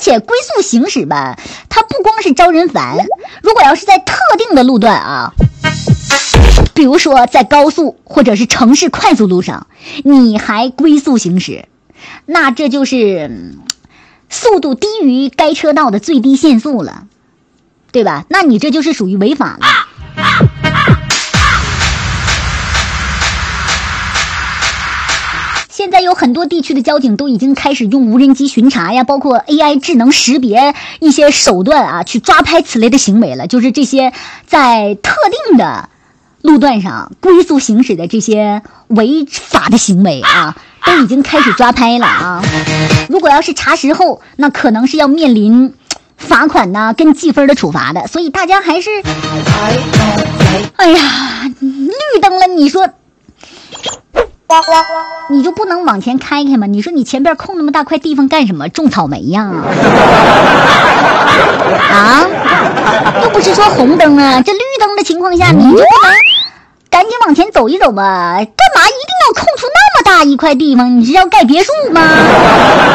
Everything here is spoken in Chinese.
且龟速行驶吧，它不光是招人烦，如果要是在特定的路段啊，比如说在高速或者是城市快速路上，你还龟速行驶，那这就是速度低于该车道的最低限速了，对吧？那你这就是属于违法了。现在有很多地区的交警都已经开始用无人机巡查呀，包括 AI 智能识别一些手段啊，去抓拍此类的行为了。就是这些在特定的路段上龟速行驶的这些违法的行为啊，都已经开始抓拍了啊。如果要是查实后，那可能是要面临罚款呐、跟记分的处罚的。所以大家还是，哎呀，绿灯了，你说。你就不能往前开吗？你说你前边空那么大块地方干什么？种草莓呀？啊，又不是说红灯啊，这绿灯的情况下，你就不能赶紧往前走一走吧？干嘛一定要空出那么大一块地方？你是要盖别墅吗？